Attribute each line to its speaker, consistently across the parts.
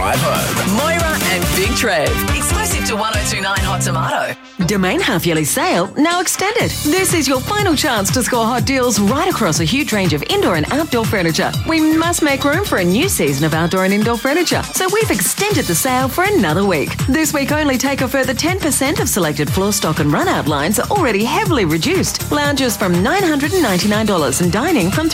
Speaker 1: drive home.
Speaker 2: Moira and Big Trev. Exclusive to 1029 Hot Tomato.
Speaker 3: Domain half-yearly sale now extended. This is your final chance to score hot deals right across a huge range of indoor and outdoor furniture. We must make room for a new season of outdoor and indoor furniture, so we've extended the sale for another week. This week only, take a further 10% of selected floor stock and run-out lines are already heavily reduced. Lounges from $999 and dining from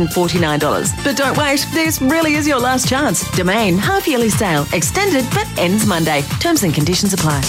Speaker 3: $349. But don't wait, this really is your last chance. Domain half-yearly sale extended but ends Monday. Terms and conditions apply.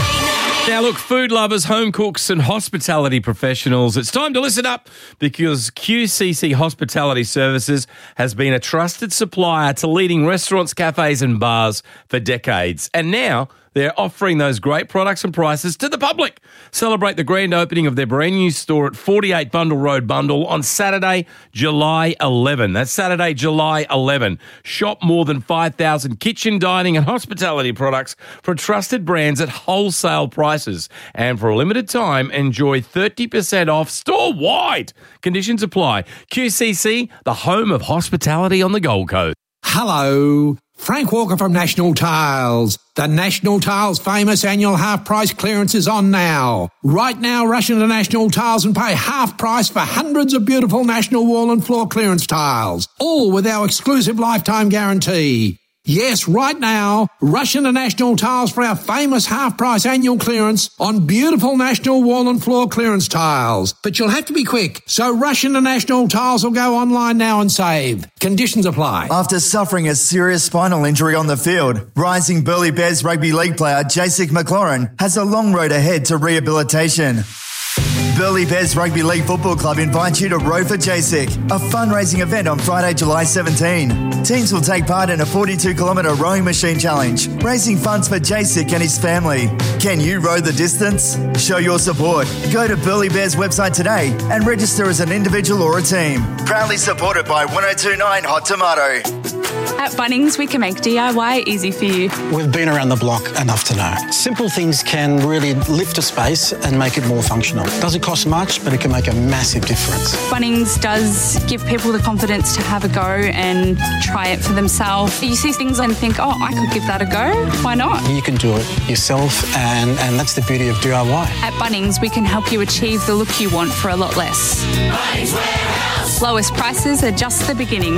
Speaker 4: Now, look, food lovers, home cooks and hospitality professionals, it's time to listen up because QCC Hospitality Services has been a trusted supplier to leading restaurants, cafes and bars for decades. And now they're offering those great products and prices to the public. Celebrate the grand opening of their brand new store at 48 Bundle Road, Bundle on Saturday, July 11. That's Saturday, July 11. Shop more than 5,000 kitchen, dining and hospitality products for trusted brands at wholesale prices. And for a limited time, enjoy 30% off store-wide. Conditions apply. QCC, the home of hospitality on the Gold Coast.
Speaker 5: Hello, Frank Walker from National Tiles. The National Tiles famous annual half-price clearance is on now. Right now, rush into National Tiles and pay half price for hundreds of beautiful National wall and floor clearance tiles, all with our exclusive lifetime guarantee. Yes, right now, rush into National Tiles for our famous half-price annual clearance on beautiful National wall and floor clearance tiles. But you'll have to be quick, so rush into National Tiles or go online now and save. Conditions apply.
Speaker 6: After suffering a serious spinal injury on the field, rising Burleigh Bears rugby league player Jasic McLaurin has a long road ahead to rehabilitation. Burleigh Bears Rugby League Football Club invites you to Row for Jasic, a fundraising event on Friday, July 17. Teams will take part in a 42-kilometre rowing machine challenge, raising funds for Jasic and his family. Can you row the distance? Show your support. Go to Burleigh Bears website today and register as an individual or a team. Proudly supported by 1029 Hot Tomato.
Speaker 7: At Bunnings, we can make DIY easy for you.
Speaker 8: We've been around the block enough to know. Simple things can really lift a space and make it more functional. Doesn't cost much, but it can make a massive difference.
Speaker 7: Bunnings does give people the confidence to have a go and try it for themselves. You see things and think, oh, I could give that a go. Why not?
Speaker 8: You can do it yourself, and that's the beauty of DIY.
Speaker 7: At Bunnings, we can help you achieve the look you want for a lot less.
Speaker 1: Bunnings Warehouse.
Speaker 7: Lowest prices are just the beginning.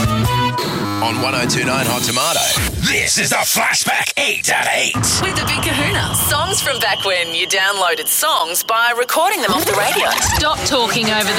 Speaker 1: On 1029 Hot Tomato, this is the Flashback 8 at 8.
Speaker 2: With the Big Kahuna. Songs from back when you downloaded songs by recording them off the radio.
Speaker 9: Stop talking over the